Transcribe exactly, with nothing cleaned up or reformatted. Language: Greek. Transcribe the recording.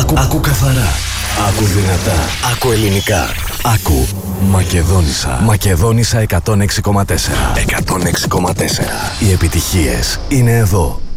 Άκου, άκου καθαρά. Άκου δυνατά. Άκου ελληνικά. Άκου Μακεδόνισσα. Μακεδόνισσα εκατόν έξι κόμμα τέσσερα. εκατόν έξι κόμμα τέσσερα. Οι επιτυχίες είναι εδώ.